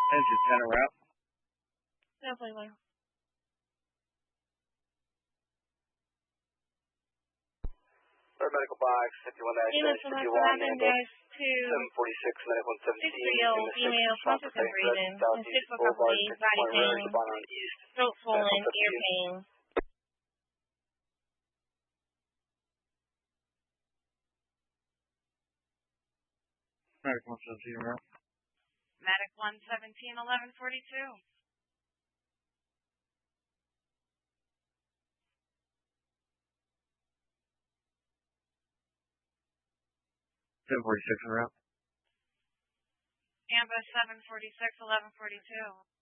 Engine 10 around. Definitely. Medical box 51-51, 746, medical 117, female, conscious and breathing, and sick for a couple days, body pain, throat swollen, ear pain. Medical 117 around. Medic 117, 1142. 746 around. Ambus 746, 1142.